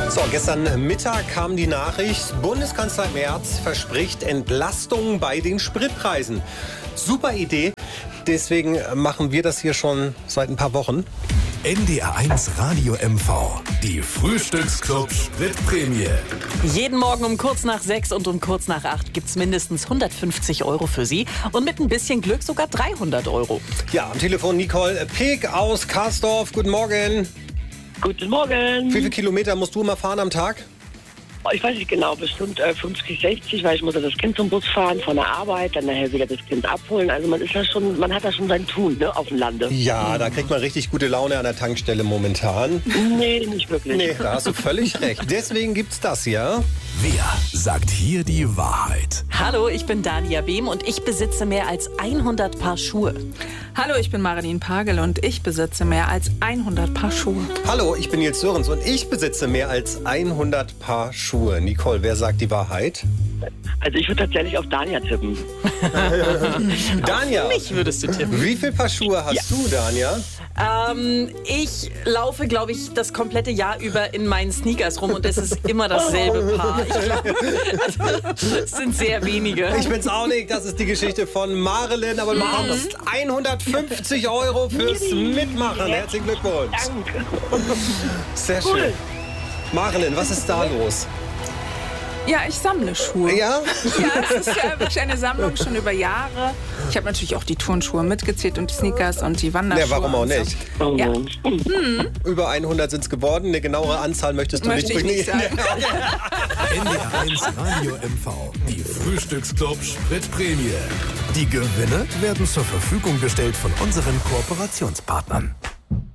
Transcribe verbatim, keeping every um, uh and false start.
So, gestern Mittag kam die Nachricht, Bundeskanzler Merz verspricht Entlastung bei den Spritpreisen. Super Idee, deswegen machen wir das hier schon seit ein paar Wochen. N D R eins Radio M V, die Frühstücksclub Spritprämie. Jeden Morgen um kurz nach sechs und um kurz nach acht gibt's mindestens hundertfünfzig Euro für Sie und mit ein bisschen Glück sogar dreihundert Euro. Ja, am Telefon Nicole Peek aus Karsdorf. Guten Morgen. Guten Morgen. Wie viele Kilometer musst du immer fahren am Tag? Ich weiß nicht genau, bestimmt äh, fünfzig, sechzig, weil ich muss ja das Kind zum Bus fahren, von der Arbeit, dann nachher wieder das Kind abholen. Also man ist ja schon, man hat da schon sein Tun, ne, auf dem Lande. Ja, da kriegt man richtig gute Laune an der Tankstelle momentan. Nee, nicht wirklich. Nee, da hast du völlig recht. Deswegen gibt's das hier. Wer sagt hier die Wahrheit? Hallo, ich bin Dania Behm und ich besitze mehr als hundert Paar Schuhe. Hallo, ich bin Marilyn Pagel und ich besitze mehr als hundert Paar Schuhe. Hallo, ich bin Nils Sörens und ich besitze mehr als hundert Paar Schuhe. Nicole, wer sagt die Wahrheit? Also ich würde tatsächlich auf Dania tippen. Dania, Auf mich würdest du tippen. wie viele Paar Schuhe hast Ja. du, Dania? Ähm, ich laufe, glaube ich, das komplette Jahr über in meinen Sneakers rum und es ist immer dasselbe Paar. Ich glaube, also, es sind sehr wenige. Ich bin's auch nicht, das ist die Geschichte von Marilyn, aber du bekommst hundertfünfzig Euro fürs Mitmachen. Herzlichen Glückwunsch. Danke. Sehr Cool. schön. Marilyn, was ist da los? Ja, ich sammle Schuhe. Ja? Ja, es ist ja wirklich eine Sammlung schon über Jahre. Ich habe natürlich auch die Turnschuhe mitgezählt und die Sneakers und die Wanderschuhe. Ja, warum auch und so. nicht? Oh, Ja. Über hundert sind's geworden. Eine genauere Anzahl möchtest du Möchte ich nicht nicht bringen. sagen. N D R eins Radio M V, die Frühstücksclub Spritprämie. Die Gewinne werden zur Verfügung gestellt von unseren Kooperationspartnern.